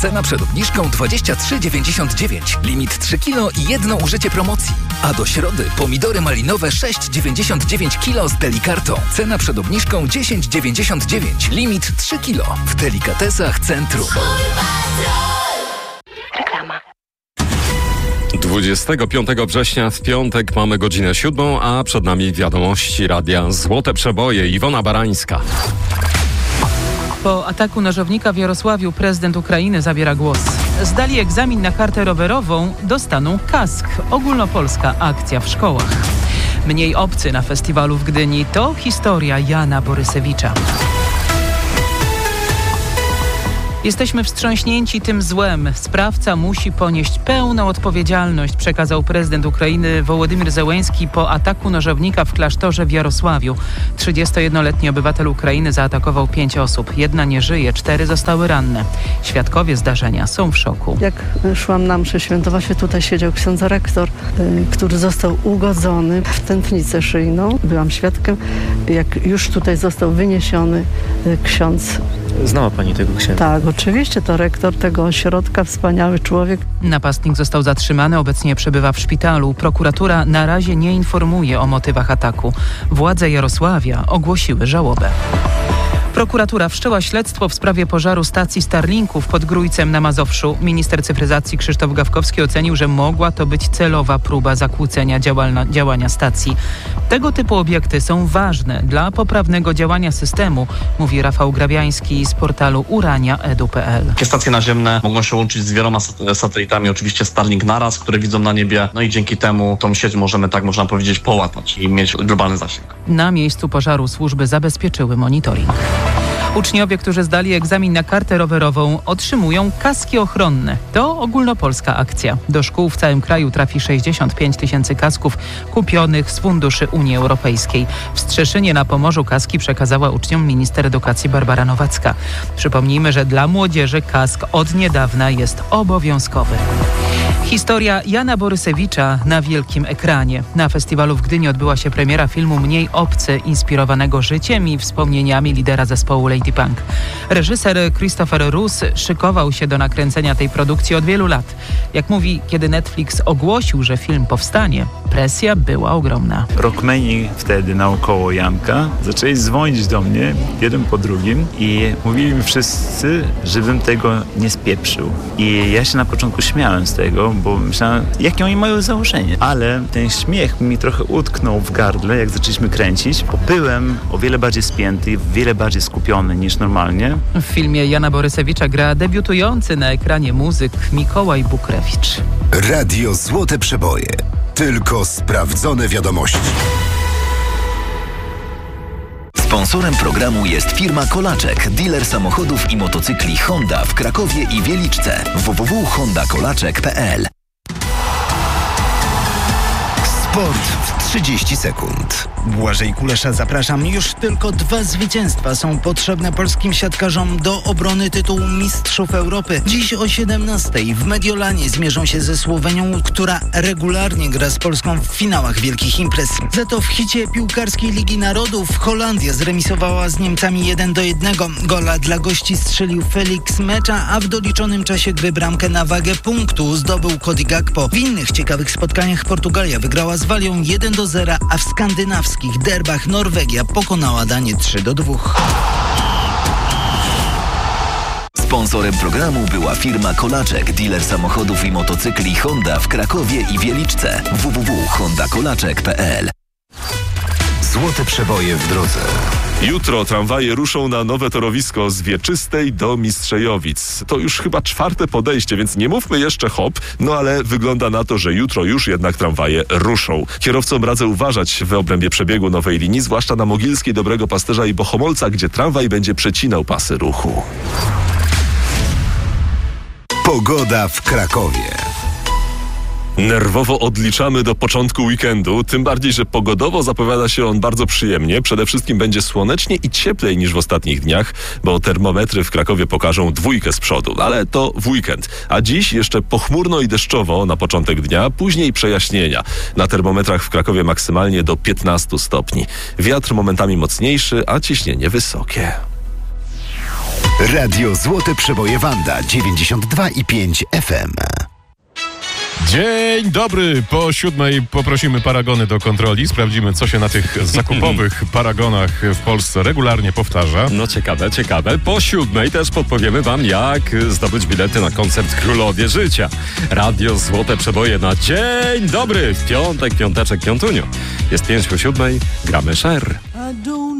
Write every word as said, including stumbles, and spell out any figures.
Cena przed obniżką dwadzieścia trzy dziewięćdziesiąt dziewięć. Limit trzy kilo i jedno użycie promocji. A do środy pomidory malinowe sześć dziewięćdziesiąt dziewięć kilo z Delikartą. Cena przed obniżką dziesięć dziewięćdziesiąt dziewięć. Limit trzy kilo. W Delikatesach Centrum. Reklama. dwudziestego piątego września w piątek mamy godzinę siódmą, a przed nami wiadomości radia Złote Przeboje. Iwona Barańska. Po ataku nożownika w Jarosławiu prezydent Ukrainy zabiera głos. Zdali egzamin na kartę rowerową, dostaną kask. Ogólnopolska akcja w szkołach. Mniej obcy na festiwalu w Gdyni to historia Jana Borysewicza. Jesteśmy wstrząśnięci tym złem. Sprawca musi ponieść pełną odpowiedzialność, przekazał prezydent Ukrainy Wołodymyr Zełenski po ataku nożownika w klasztorze w Jarosławiu. trzydziestojednoletni obywatel Ukrainy zaatakował pięć osób. Jedna nie żyje, cztery zostały ranne. Świadkowie zdarzenia są w szoku. Jak szłam na mszę świętą, właśnie tutaj siedział ksiądz rektor, który został ugodzony w tętnicę szyjną. Byłam świadkiem, jak już tutaj został wyniesiony ksiądz. Znała pani tego księdza? Tak, oczywiście, to rektor tego ośrodka, wspaniały człowiek. Napastnik został zatrzymany, obecnie przebywa w szpitalu. Prokuratura na razie nie informuje o motywach ataku. Władze Jarosławia ogłosiły żałobę. Prokuratura wszczęła śledztwo w sprawie pożaru stacji Starlinków pod Grójcem na Mazowszu. Minister cyfryzacji Krzysztof Gawkowski ocenił, że mogła to być celowa próba zakłócenia działalna, działania stacji. Tego typu obiekty są ważne dla poprawnego działania systemu, mówi Rafał Grabiański z portalu urania kropka edu kropka pe el. Stacje naziemne mogą się łączyć z wieloma satelitami, oczywiście Starlink naraz, które widzą na niebie, no i dzięki temu tą sieć możemy, tak można powiedzieć, połatać i mieć globalny zasięg. Na miejscu pożaru służby zabezpieczyły monitoring. Uczniowie, którzy zdali egzamin na kartę rowerową, otrzymują kaski ochronne. To ogólnopolska akcja. Do szkół w całym kraju trafi sześćdziesiąt pięć tysięcy kasków kupionych z funduszy Unii Europejskiej. W Strzeszynie na Pomorzu kaski przekazała uczniom minister edukacji Barbara Nowacka. Przypomnijmy, że dla młodzieży kask od niedawna jest obowiązkowy. Historia Jana Borysewicza na wielkim ekranie. Na festiwalu w Gdyni odbyła się premiera filmu Mniej obcy, inspirowanego życiem i wspomnieniami lidera zespołu Lady Punk. Reżyser Christopher Roos szykował się do nakręcenia tej produkcji od wielu lat. Jak mówi, kiedy Netflix ogłosił, że film powstanie, presja była ogromna. Rockmeni wtedy naokoło Janka zaczęli dzwonić do mnie jeden po drugim i mówili mi wszyscy, żebym tego nie spieprzył. I ja się na początku śmiałem z tego, bo myślałem, jakie oni mają założenie. Ale ten śmiech mi trochę utknął w gardle, jak zaczęliśmy kręcić, bo byłem o wiele bardziej spięty, wiele bardziej skupiony niż normalnie. W filmie Jana Borysewicza gra debiutujący na ekranie muzyk Mikołaj Bukrewicz. Radio Złote Przeboje. Tylko sprawdzone wiadomości. Sponsorem programu jest firma Kolaczek, dealer samochodów i motocykli Honda w Krakowie i Wieliczce. w w w kropka honda kolaczek kropka pe el. Sport w trzydzieści sekund. Błażej Kulesza, zapraszam. Już tylko dwa zwycięstwa są potrzebne polskim siatkarzom do obrony tytułu Mistrzów Europy. Dziś o siedemnastej w Mediolanie zmierzą się ze Słowenią, która regularnie gra z Polską w finałach wielkich imprez. Za to w hicie piłkarskiej Ligi Narodów Holandia zremisowała z Niemcami jeden do jednego. Gola dla gości strzelił Felix Mecza, a w doliczonym czasie gry bramkę na wagę punktu zdobył Cody Gakpo. W innych ciekawych spotkaniach Portugalia wygrała z Walią jeden do zera, a w skandynawskich derbach Norwegia pokonała Danię trzy do dwóch. Sponsorem programu była firma Kolaczek, dealer samochodów i motocykli Honda w Krakowie i Wieliczce. w w w kropka honda kolaczek kropka pe el. Złote Przeboje w drodze. Jutro tramwaje ruszą na nowe torowisko z Wieczystej do Mistrzejowic. To już chyba czwarte podejście, więc nie mówmy jeszcze hop, no ale wygląda na to, że jutro już jednak tramwaje ruszą. Kierowcom radzę uważać w obrębie przebiegu nowej linii, zwłaszcza na Mogilskiej, Dobrego Pasterza i Bohomolca, gdzie tramwaj będzie przecinał pasy ruchu. Pogoda w Krakowie. Nerwowo odliczamy do początku weekendu, tym bardziej, że pogodowo zapowiada się on bardzo przyjemnie. Przede wszystkim będzie słonecznie i cieplej niż w ostatnich dniach, bo termometry w Krakowie pokażą dwójkę z przodu, ale to w weekend. A dziś jeszcze pochmurno i deszczowo na początek dnia, później przejaśnienia. Na termometrach w Krakowie maksymalnie do piętnastu stopni. Wiatr momentami mocniejszy, a ciśnienie wysokie. Radio Złote Przeboje Wanda dziewięćdziesiąt dwa i pięć F M. Dzień dobry. Po siódmej poprosimy paragony do kontroli. Sprawdzimy, co się na tych zakupowych paragonach w Polsce regularnie powtarza. No ciekawe, ciekawe. Po siódmej też podpowiemy wam, jak zdobyć bilety na koncert Królowie Życia. Radio Złote Przeboje na dzień dobry. W piątek, piąteczek, piątunio. Jest pięć po siódmej. Gramy Sher.